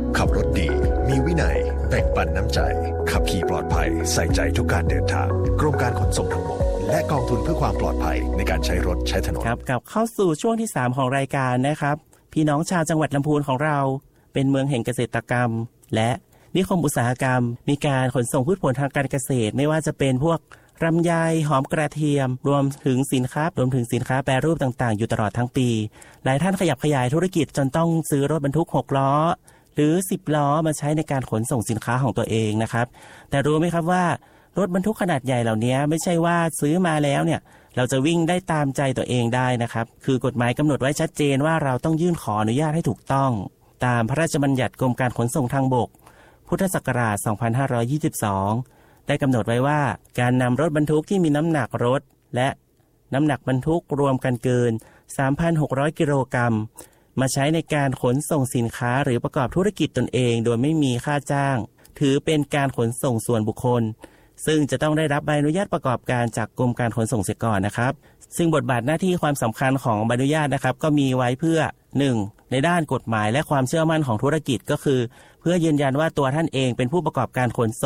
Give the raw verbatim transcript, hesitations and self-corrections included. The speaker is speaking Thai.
ขับรถดีมีวินัยแบ่งปันน้ำใจขับขี่ปลอดภัยใส่ใจทุกการเดินทางกรมการขนส่งทางบกและกองทุนเพื่อความปลอดภัยในการใช้รถใช้ถนนครับกลับเข้าสู่ช่วงที่สามของรายการนะครับพี่น้องชาวจังหวัดลำพูนของเราเป็นเมืองแห่งเกษตรกรรมและนิคมอุตสาหกรรมมีการขนส่งพืชผลทางการเกษตรไม่ว่าจะเป็นพวกลำไยหอมกระเทียมรวมถึงสินค้ารวมถึงสินค้าแปรรูปต่างๆอยู่ตลอดทั้งปีหลายท่านขยับขยายธุรกิจจนต้องซื้อรถบรรทุกหกล้อหรือสิบล้อมาใช้ในการขนส่งสินค้าของตัวเองนะครับแต่รู้ไหมครับว่ารถบรรทุกขนาดใหญ่เหล่านี้ไม่ใช่ว่าซื้อมาแล้วเนี่ยเราจะวิ่งได้ตามใจตัวเองได้นะครับคือกฎหมายกำหนดไว้ชัดเจนว่าเราต้องยื่นขออนุญาตให้ถูกต้องตามพระราชบัญญัติกรมการขนส่งทางบกพุทธศักราชสองพันห้าร้อยยี่สิบสองได้กำหนดไว้ว่าการนำรถบรรทุกที่มีน้ำหนักรถและน้ำหนักบรรทุกรวมกันเกิน สามพันหกร้อย กิโลกรัมมาใช้ในการขนส่งสินค้าหรือประกอบธุรกิจตนเองโดยไม่มีค่าจ้างถือเป็นการขนส่งส่วนบุคคลซึ่งจะต้องได้รับใบอนุญาตประกอบการจากกรมการขนส่งเสียก่อนนะครับซึ่งบทบาทหน้าที่ความสำคัญของใบอนุญาตนะครับก็มีไว้เพื่อ หนึ่ง ในด้านกฎหมายและความเชื่อมั่นของธุรกิจก็คือเพื่อยืนยันว่าตัวท่านเองเป็นผู้ประกอบการขนส่ง